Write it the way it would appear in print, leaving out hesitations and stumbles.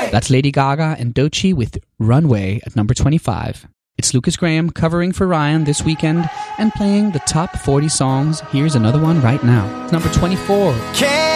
That's Lady Gaga and Doechii with Runway at number 25. It's Lucas Graham covering for Ryan this weekend and playing the top 40 songs. Here's another one right now. It's number 24.